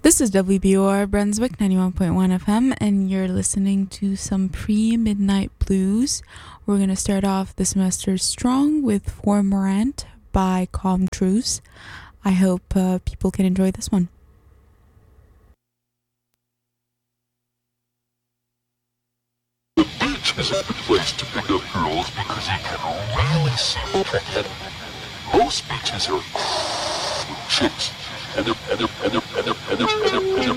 This is WBOR Brunswick 91.1 FM, and you're listening to some pre-midnight blues. We're going to start off the semester strong with For Morant by Calm Truce. I hope people can enjoy this one. The beach is a good place to pick up girls because you can really see that most beaches are with chicks, and they're